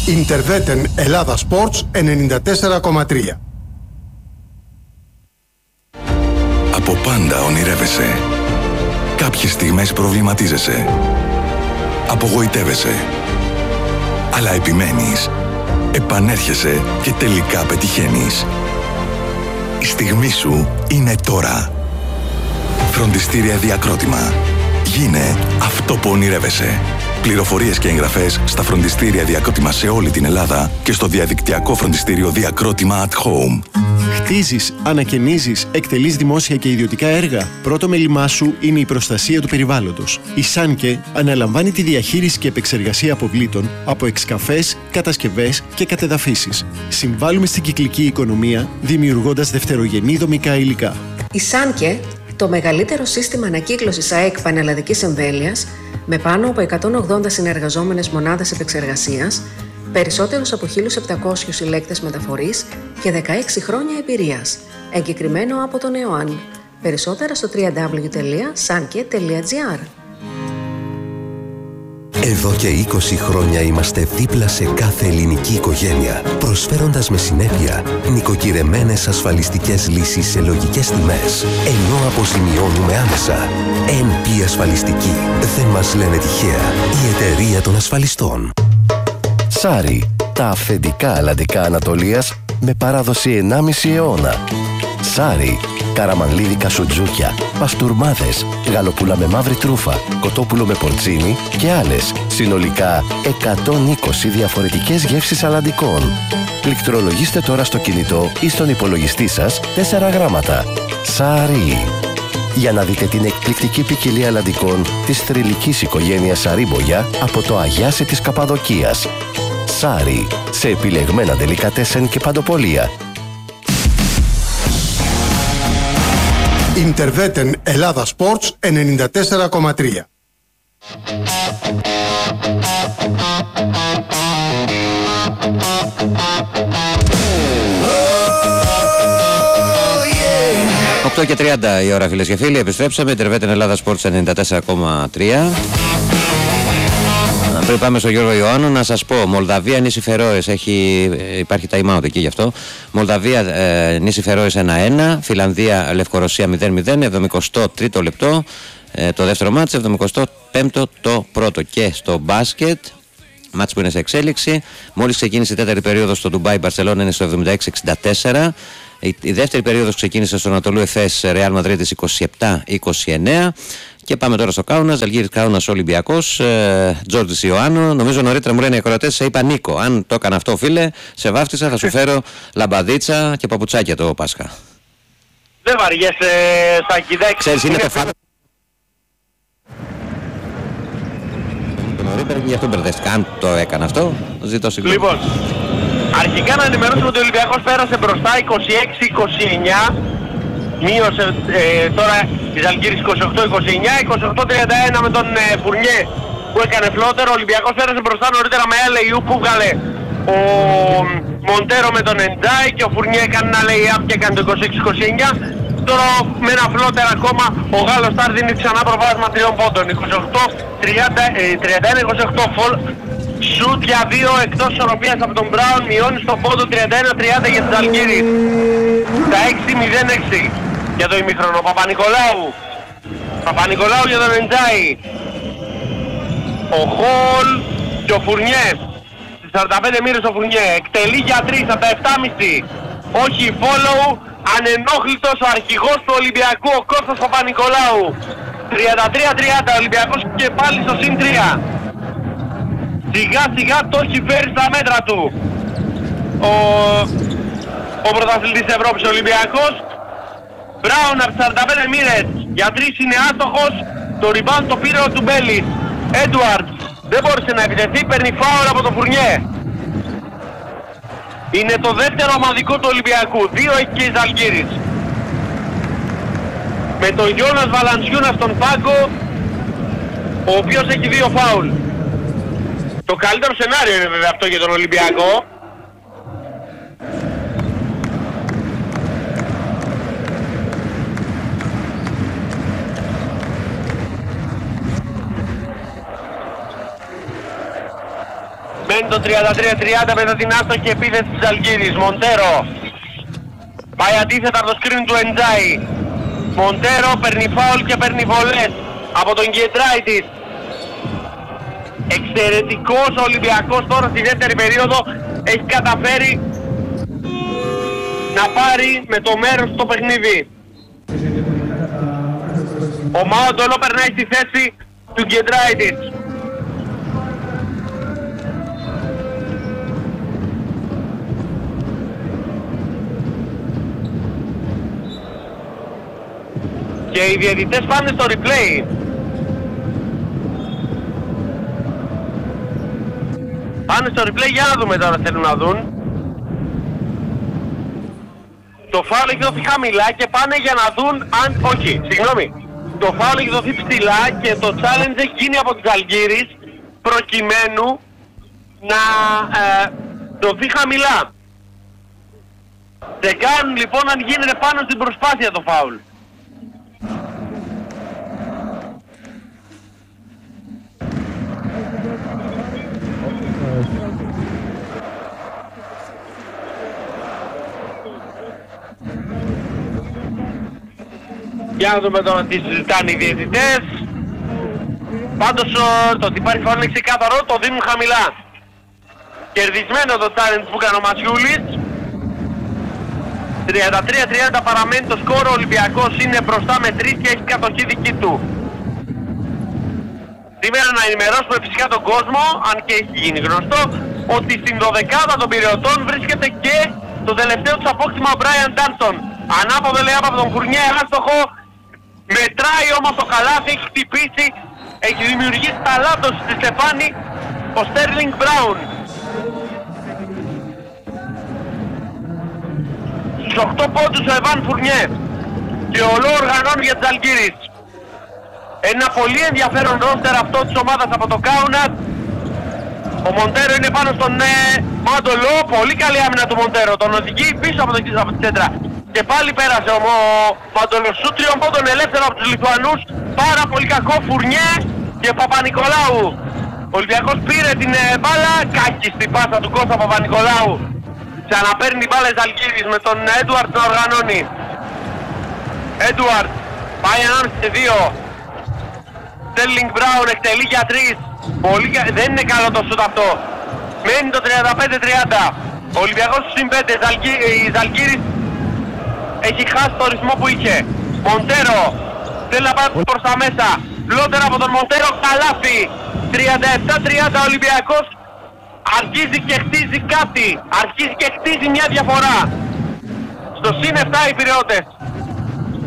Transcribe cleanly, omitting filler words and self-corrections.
Ιντερβέτεν Ελλάδα Sports 94,3. Από πάντα ονειρεύεσαι. Κάποιες στιγμές προβληματίζεσαι. Απογοητεύεσαι. Αλλά επιμένεις. Επανέρχεσαι και τελικά πετυχαίνεις. Η στιγμή σου είναι τώρα. Φροντιστήρια Διακρότημα. Γίνε αυτό που ονειρεύεσαι. Πληροφορίες και εγγραφές στα φροντιστήρια Διακρότημα σε όλη την Ελλάδα και στο διαδικτυακό φροντιστήριο Διακρότημα at Home. Χτίζεις, ανακαινίζεις, εκτελείς δημόσια και ιδιωτικά έργα. Πρώτο μέλημά σου είναι η προστασία του περιβάλλοντος. Η Σάνκε αναλαμβάνει τη διαχείριση και επεξεργασία αποβλήτων από εξκαφές, κατασκευές και κατεδαφίσεις. Συμβάλλουμε στην κυκλική οικονομία δημιουργώντας δευτερογενή δομικά υλικά. Η Σάνκε, το μεγαλύτερο σύστημα ανακύκλωσης ΑΕΚ πανελλαδικής εμβέλειας, με πάνω από 180 συνεργαζόμενες μονάδες επεξεργασίας, περισσότερους από 1.700 συλλέκτες μεταφορής και 16 χρόνια εμπειρίας. Εγκεκριμένο από τον ΕΟΑΝ. Περισσότερα στο www.sanke.gr. Εδώ και 20 χρόνια είμαστε δίπλα σε κάθε ελληνική οικογένεια, προσφέροντας με συνέπεια νοικοκυρεμένες ασφαλιστικές λύσεις σε λογικές τιμές, ενώ αποζημιώνουμε άμεσα. NP Ασφαλιστική. Δεν μας λένε τυχαία. Η εταιρεία των ασφαλιστών. Σάρι. Τα αυθεντικά αλλαντικά Ανατολίας με παράδοση 1,5 αιώνα. Σάρι. Καραμανλίδικα σουτζούκια, παστούρμάδες, γαλοπούλα με μαύρη τρούφα, κοτόπουλο με πορτσίνι και άλλες. Συνολικά 120 διαφορετικές γεύσεις αλλαντικών. Πληκτρολογήστε τώρα στο κινητό ή στον υπολογιστή σας 4 γράμματα. Σάρι. Για να δείτε την εκπληκτική ποικιλία αλλαντικών της θρυλικής οικογένειας Σαρίμπογια από το Αγιάσι της Καπαδοκίας. Σάρι. Σε επιλεγμένα ντελικατέσεν και παντοπολία. Ιντερβέτεν Ελλάδα Sports 94,3. Oh, 8:30 η ώρα, φίλες και φίλοι. Επιστρέψαμε. Ιντερβέτεν Ελλάδα Sports 94,3. Πριν πάμε στο Γιώργο Ιωάννου, να σας πω: Μολδαβία, νήσι Φερόες, υπάρχει time out εκεί γι' αυτό. Μολδαβία, νήσι Φερόες 1-1. Φιλανδία, Λευκορωσία 0-0. 73ο λεπτό το δεύτερο μάτς, 75ο το πρώτο. Και στο μπάσκετ, μάτς που είναι σε εξέλιξη. Μόλις ξεκίνησε η τέταρτη περίοδος στο Ντουμπάι, η Μπαρσελόνα είναι στο 76-64. Η δεύτερη περίοδος ξεκίνησε στο Ανατολού Εφές, Ρεάλ Μαδρίτης 27-29. Και πάμε τώρα στο Κάουνας, Ζαλγκίρις Κάουνας Ολυμπιακός, Τζόρτζης Ιωάννου. Νομίζω νωρίτερα μου λένε οι ακροατές, σε είπα Νίκο. Αν το έκανα αυτό, φίλε, σε βάφτισα, θα σου φέρω λαμπαδίτσα και παπουτσάκια το Πάσχα. Δεν βαριέσαι, Σάκη, δεν ξέρεις, είναι το φάτο. Νωρίτερα και γι' αυτό μπερδεύτηκα. Αν το έκανα αυτό, ζητώ συγγνώμη. Λοιπόν, αρχικά να ενημερώσουμε ότι ο Ολυμπιακός πέρασε μπροστά 26-29. Μείωσε τώρα η Ζαλγκίρις 28-29, 28-31 με τον Φουρνιέ που έκανε φλότερ. Ο Ολυμπιακός πέρασε μπροστά νωρίτερα με LAU που βγάλε ο Μοντέρο με τον Εντζάι και ο Φουρνιέ έκανε ένα lay-up και έκανε το 26-29. Τώρα με ένα φλότερ ακόμα ο Γάλλος Στάρ δίνει ξανά προβάσμα 3 πόντων. 31-28 φολ. Σουτ για 2 εκτός ισορροπίας από τον Μπράουν, μειώνει στον πόντο 31-30 για τις Ζαλγκίρις. Τα 6-0-6 για το ημίχρονο. Παπα-Νικολάου για τον Εντζάι. Ο Χολ και ο Φουρνιέ. Στις 45 μοίρες ο Φουρνιέ. Εκτελεί για 3 από τα 7,5. Όχι follow. Ανενόχλητος ο αρχηγός του Ολυμπιακού, ο Κώστας Παπα-Νικολάου. 33-30 ο Ολυμπιακός και πάλι στο συν 3. Σιγά σιγά το έχει φέρει στα μέτρα του ο πρωταθλητής Ευρώπης Ολυμπιακός. Μπράουν από τις 45 μοίρες για 3 είναι άστοχος. Το rebound το πήρε ο Τουμπέλης. Έντουαρτς δεν μπόρεσε να επιτεθεί, παίρνει φάουλ από το Φουρνιέ. Είναι το δεύτερο ομαδικό του Ολυμπιακού, 2 έχει και η Ζαλγκίρις. Με τον Γιώνας Βαλαντσιούνα στον πάγκο, ο οποίος έχει 2 φάουλ. Το καλύτερο σενάριο είναι βέβαια αυτό για τον Ολυμπιακό. Μένει το 33-30 μετά την άστοχη επίθεση της Ζαλγκίρης. Μοντέρο πάει αντίθετα από το σκριν του Εντζάι. Μοντέρο παίρνει φάουλ και παίρνει βολές από τον Γκιετράιτης. Εξαιρετικός ο Ολυμπιακός τώρα στη δεύτερη περίοδο, έχει καταφέρει να πάρει με το μέρος στο παιχνίδι. Ο Μάοντολο περνάει στη θέση του Γκιετράιτης. Και οι διαιτητές πάνε στο replay. Πάνε στο replay για να δούμε τώρα, θέλουν να δουν. Το φάουλ έχει δοθεί χαμηλά και πάνε για να δουν αν... Όχι, συγγνώμη. Το φάουλ έχει δοθεί ψηλά και το challenge έχει γίνει από τις Ζαλγκίρης προκειμένου να δοθεί χαμηλά. Δεν κάνουν λοιπόν αν γίνεται πάνω στην προσπάθεια το φάουλ. Για να δούμε τώρα τι συζητάνε οι διαιτητές. Πάντως το ότι υπάρχει φάουλ είναι ξεκάθαρο, το δίνουν χαμηλά. Κερδισμένο το challenge που έκανε ο Μασιούλης. 33-30 παραμένει το σκορ, ο Ολυμπιακός είναι μπροστά με 3 και έχει κατοχή δική του. Σήμερα να ενημερώσουμε φυσικά τον κόσμο, αν και έχει γίνει γνωστό, ότι στην 12η των Πειραιωτών βρίσκεται και το τελευταίο του απόκτημα ο Μπράιαν Ντάνσον. Ανάποδο λέει από τον Φουρνιέ, άστοχο, μετράει όμως το καλάθι, έχει χτυπήσει, έχει δημιουργήσει τα λάθος στη Στεφάνη ο Στέρλινγκ Μπράουν. Στους 8 πόντους ο Εβάν Φουρνιέ και ολό οργανώνει για τις Ζαλγκίρης. Ένα πολύ ενδιαφέρον ρόστερ αυτό της ομάδας από το Κάουνας. Ο Μοντέρο είναι πάνω στον Μάντολο, πολύ καλή άμυνα του Μοντέρο, τον οδηγεί πίσω από τη τσέντρα. Και πάλι πέρασε ο Μάντολο σου, 3 πόντων ελεύθερο από τους Λιθουανούς, πάρα πολύ κακό. Φουρνιέ και Παπα-Νικολάου. Ο Ολυμπιακός πήρε την μπάλα, κάκιστη πάσα του Κώστα Παπα-Νικολάου. Ξαναπαίρνει την μπάλα Ζαλγκίρης με τον Έντουαρτ να οργανώνει. Έντουαρτ πάει ανάμεσα σε 2. Στέρλινγκ Μπράουν εκτελεί για 3. Δεν είναι καλό το σούτ αυτό. Μένει το 35-30. Ο Ολυμπιακός στους συν 5. Η Ζαλγκίρης έχει χάσει το ρυθμό που είχε. Μοντέρο θέλει να πάει προς τα μέσα. Φλότερ από τον Μοντέρο, καλάθι. 37-30 ο Ολυμπιακός αρχίζει και χτίζει κάτι. Αρχίζει και χτίζει μια διαφορά. Στο συν 7 οι Πειραιώτες.